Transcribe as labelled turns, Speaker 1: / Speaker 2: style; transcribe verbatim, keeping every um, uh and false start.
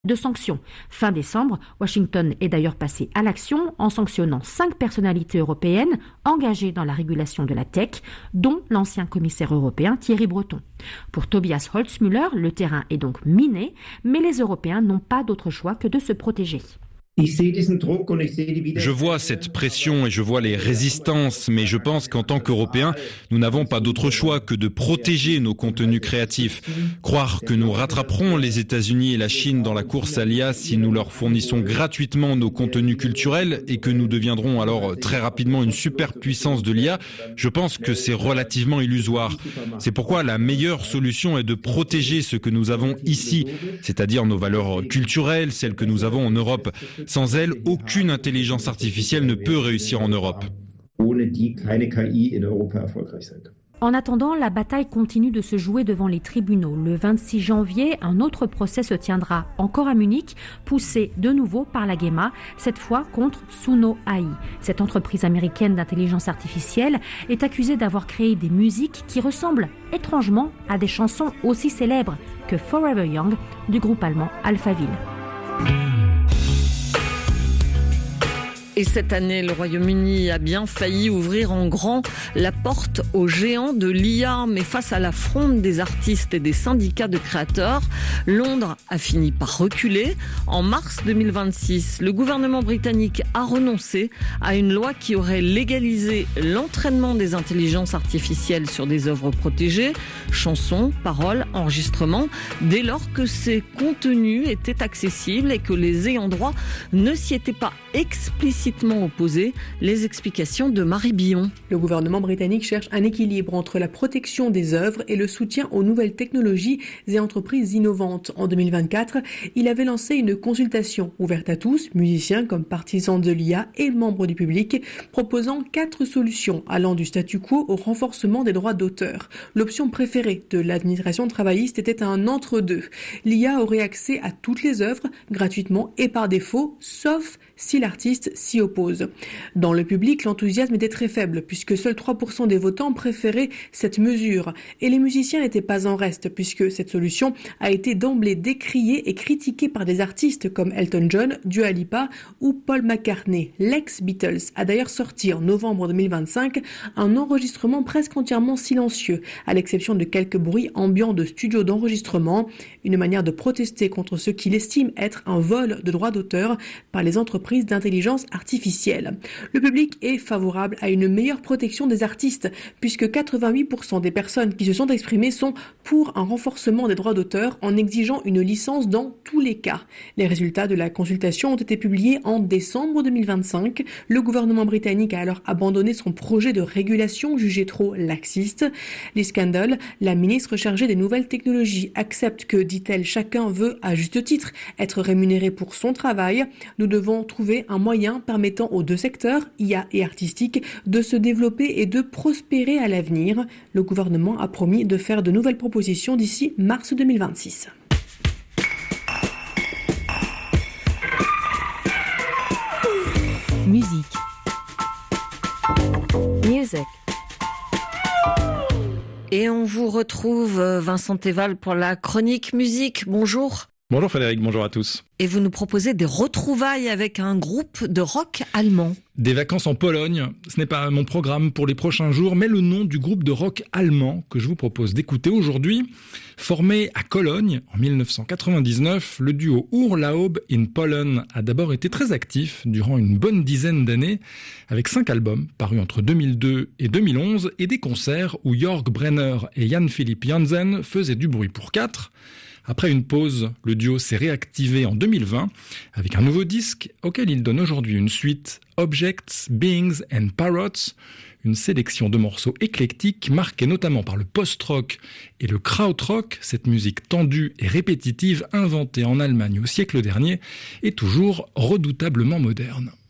Speaker 1: de sanctions. Fin décembre, Washington est d'ailleurs passé à l'action en sanctionnant cinq personnalités européennes engagées dans la régulation de la tech, dont l'ancien commissaire européen Thierry Breton. Pour Tobias Holzmüller, le terrain est donc miné, mais les Européens n'ont pas d'autre choix que de se protéger.
Speaker 2: Je vois cette pression et je vois les résistances, mais je pense qu'en tant qu'Européens, nous n'avons pas d'autre choix que de protéger nos contenus créatifs. Croire que nous rattraperons les États-Unis et la Chine dans la course à l'I A si nous leur fournissons gratuitement nos contenus culturels et que nous deviendrons alors très rapidement une superpuissance de l'I A, je pense que c'est relativement illusoire. C'est pourquoi la meilleure solution est de protéger ce que nous avons ici, c'est-à-dire nos valeurs culturelles, celles que nous avons en Europe. Sans elle, aucune intelligence artificielle ne peut réussir en Europe.
Speaker 1: En attendant, la bataille continue de se jouer devant les tribunaux. Le vingt-six janvier, un autre procès se tiendra encore à Munich, poussé de nouveau par la GEMA, cette fois contre Suno A I. Cette entreprise américaine d'intelligence artificielle est accusée d'avoir créé des musiques qui ressemblent étrangement à des chansons aussi célèbres que Forever Young du groupe allemand Alphaville.
Speaker 3: Et cette année, le Royaume-Uni a bien failli ouvrir en grand la porte aux géants de l'I A. Mais face à la fronde des artistes et des syndicats de créateurs, Londres a fini par reculer. En mars deux mille vingt-six, le gouvernement britannique a renoncé à une loi qui aurait légalisé l'entraînement des intelligences artificielles sur des œuvres protégées, chansons, paroles, enregistrements, dès lors que ces contenus étaient accessibles et que les ayants droit ne s'y étaient pas explicitement opposés. Les explications de Marie Billon.
Speaker 4: Le gouvernement britannique cherche un équilibre entre la protection des œuvres et le soutien aux nouvelles technologies et entreprises innovantes. En deux mille vingt-quatre, il avait lancé une consultation ouverte à tous, musiciens comme partisans de l'I A et membres du public, proposant quatre solutions allant du statu quo au renforcement des droits d'auteur. L'option préférée de l'administration travailliste était un entre-deux. L'I A aurait accès à toutes les œuvres, gratuitement et par défaut, sauf si l'artiste s'y oppose. Dans le public, l'enthousiasme était très faible puisque seuls trois pour cent des votants préféraient cette mesure. Et les musiciens n'étaient pas en reste puisque cette solution a été d'emblée décriée et critiquée par des artistes comme Elton John, Dua Lipa ou Paul McCartney. L'ex-Beatles a d'ailleurs sorti en novembre deux mille vingt-cinq un enregistrement presque entièrement silencieux, à l'exception de quelques bruits ambiants de studio d'enregistrement, une manière de protester contre ce qu'il estime être un vol de droits d'auteur par les entreprises d'intelligence artificielle. Le public est favorable à une meilleure protection des artistes puisque quatre-vingt-huit pour cent des personnes qui se sont exprimées sont pour un renforcement des droits d'auteur en exigeant une licence dans tous les cas. Les résultats de la consultation ont été publiés en décembre deux mille vingt-cinq. Le gouvernement britannique a alors abandonné son projet de régulation jugé trop laxiste. Liz Kendall, la ministre chargée des nouvelles technologies, accepte que, dit-elle, chacun veut, à juste titre, être rémunéré pour son travail. Nous devons trouver un moyen permettant aux deux secteurs, I A et artistique, de se développer et de prospérer à l'avenir. Le gouvernement a promis de faire de nouvelles propositions d'ici mars deux mille vingt-six.
Speaker 1: Musique. Music.
Speaker 3: Et on vous retrouve, Vincent Teval, pour la chronique musique. Bonjour.
Speaker 5: Bonjour Frédéric, bonjour à tous.
Speaker 3: Et vous nous proposez des retrouvailles avec un groupe de rock allemand.
Speaker 5: Des vacances en Pologne, ce n'est pas mon programme pour les prochains jours, mais le nom du groupe de rock allemand que je vous propose d'écouter aujourd'hui. Formé à Cologne en dix-neuf cent quatre-vingt-dix-neuf, le duo Urlaub in Polen a d'abord été très actif durant une bonne dizaine d'années, avec cinq albums parus entre deux mille deux et deux mille onze et des concerts où Jörg Brenner et Jan-Philipp Jansen faisaient du bruit pour quatre. Après une pause, le duo s'est réactivé en deux mille vingt avec un nouveau disque auquel il donne aujourd'hui une suite, Objects, Beings and Parrots, une sélection de morceaux éclectiques marqués notamment par le post-rock et le krautrock, cette musique tendue et répétitive inventée en Allemagne au siècle dernier et toujours redoutablement moderne.